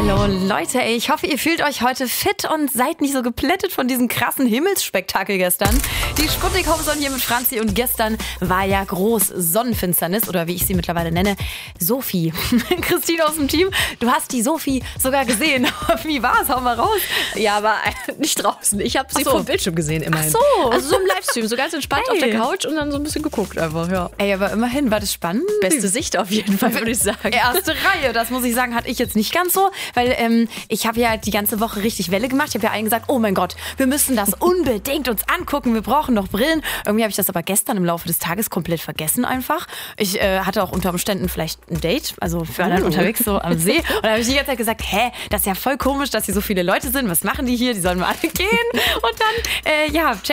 Hallo Leute, ey, ich hoffe, ihr fühlt euch heute fit und seid nicht so geplättet von diesem krassen Himmelsspektakel gestern. Die Sputnik Homeson hier mit Franzi und gestern war ja groß Sonnenfinsternis oder wie ich sie mittlerweile nenne, Sophie. Christine aus dem Team, du hast die Sophie sogar gesehen. Wie war's? Hau mal raus. Ja, aber nicht draußen. Ich habe sie vom Bildschirm gesehen immerhin. Ach so. Also so im Livestream, so ganz entspannt auf der Couch und dann so ein bisschen geguckt einfach, ja. Ey, aber immerhin, war das spannend? Beste Sicht auf jeden Fall, würde ich sagen. Erste Reihe, das muss ich sagen, hatte ich jetzt nicht ganz so, weil ich habe ja die ganze Woche richtig Welle gemacht. Ich habe ja allen gesagt, oh mein Gott, wir müssen das unbedingt uns angucken, wir brauchen noch Brillen. Irgendwie habe ich das aber gestern im Laufe des Tages komplett vergessen einfach. Ich hatte auch unter Umständen vielleicht ein Date, also für alle unterwegs so am See. Und da habe ich die ganze Zeit gesagt, das ist ja voll komisch, dass hier so viele Leute sind. Was machen die hier? Die sollen mal alle gehen. Und dann, check